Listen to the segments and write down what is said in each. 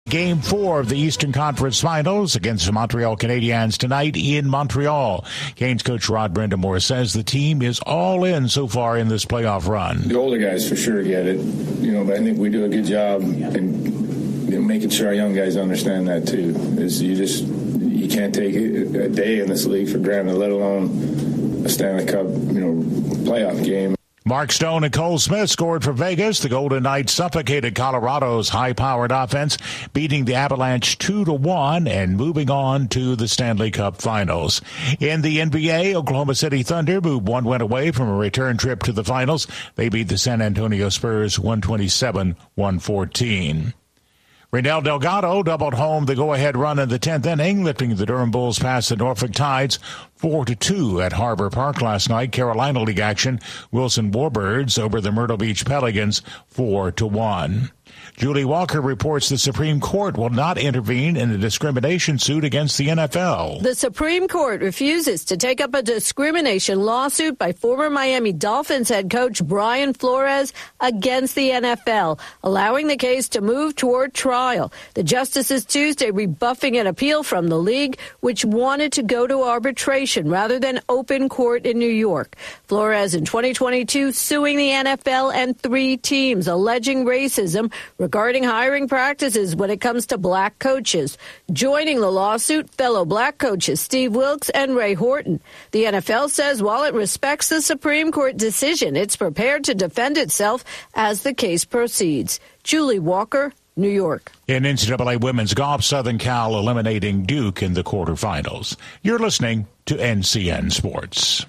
Game 4 of the Eastern Conference Finals against the Montreal Canadiens tonight in Montreal. Canes coach Rod Brindamore says the team is all in so far in this playoff run. The older guys for sure get it, but I think we do a good job in making sure our young guys understand that too. You can't take a day in this league for granted, let alone a Stanley Cup, playoff game. Mark Stone and Cole Smith scored for Vegas. The Golden Knights suffocated Colorado's high-powered offense, beating the Avalanche 2-1 and moving on to the Stanley Cup Finals. In the NBA, Oklahoma City Thunder moved one win away from a return trip to the finals. They beat the San Antonio Spurs 127-114. Reynel Delgado doubled home the go-ahead run in the 10th inning, lifting the Durham Bulls past the Norfolk Tides 4-2 at Harbor Park last night. Carolina League action, Wilson Warbirds over the Myrtle Beach Pelicans 4-1. Julie Walker reports the Supreme Court will not intervene in a discrimination suit against the NFL. The Supreme Court refuses to take up a discrimination lawsuit by former Miami Dolphins head coach Brian Flores against the NFL, allowing the case to move toward trial. The justices Tuesday rebuffing an appeal from the league, which wanted to go to arbitration rather than open court in New York. Flores in 2022 suing the NFL and 3 teams, alleging racism regarding hiring practices when it comes to black coaches. Joining the lawsuit, fellow black coaches Steve Wilkes and Ray Horton. The NFL says while it respects the Supreme Court decision, it's prepared to defend itself as the case proceeds. Julie Walker, New York. In NCAA women's golf, Southern Cal eliminating Duke in the quarterfinals. You're listening to NCN Sports.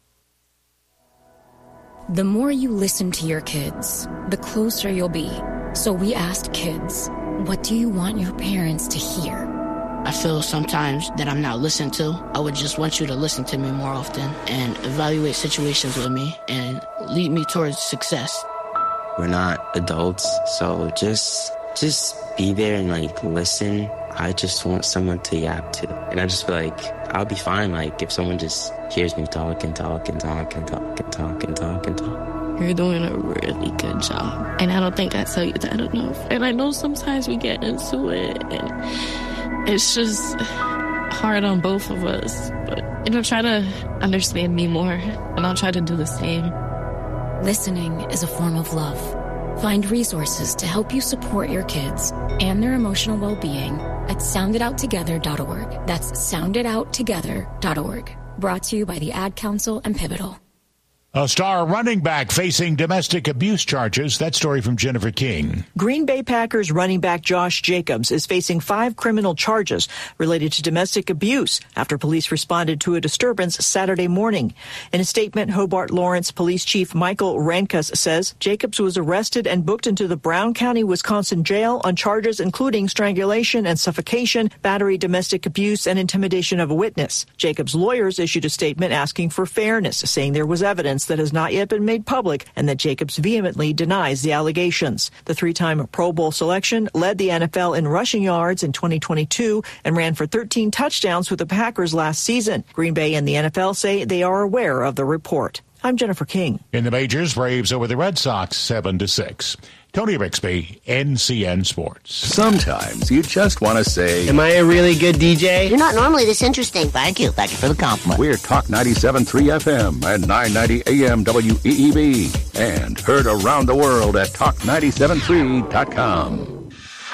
The more you listen to your kids, the closer you'll be. So we asked kids, what do you want your parents to hear? I feel sometimes that I'm not listened to. I would just want you to listen to me more often and evaluate situations with me and lead me towards success. We're not adults, so just be there and listen. I just want someone to yap to. And I just feel like I'll be fine if someone just hears me talk and talk and talk and talk and talk and talk and talk. You're doing a really good job. And I don't think I tell you that enough. And I know sometimes we get into it and it's just hard on both of us. But, try to understand me more and I'll try to do the same. Listening is a form of love. Find resources to help you support your kids and their emotional well-being at sounditouttogether.org. That's sounditouttogether.org. Brought to you by the Ad Council and Pivotal. A star running back facing domestic abuse charges. That story from Jennifer King. Green Bay Packers running back Josh Jacobs is facing 5 criminal charges related to domestic abuse after police responded to a disturbance Saturday morning. In a statement, Hobart Lawrence Police Chief Michael Rankus says Jacobs was arrested and booked into the Brown County, Wisconsin jail on charges including strangulation and suffocation, battery, domestic abuse, and intimidation of a witness. Jacobs' lawyers issued a statement asking for fairness, saying there was evidence that has not yet been made public and that Jacobs vehemently denies the allegations. The 3-time Pro Bowl selection led the NFL in rushing yards in 2022 and ran for 13 touchdowns with the Packers last season. Green Bay and the NFL say they are aware of the report. I'm Jennifer King. In the majors, Braves over the Red Sox 7-6. Tony Rixby, NCN Sports. Sometimes you just want to say, am I a really good DJ? You're not normally this interesting. Thank you. Thank you for the compliment. We're Talk 97.3 FM and 990 AM WEEB. And heard around the world at talk973.com.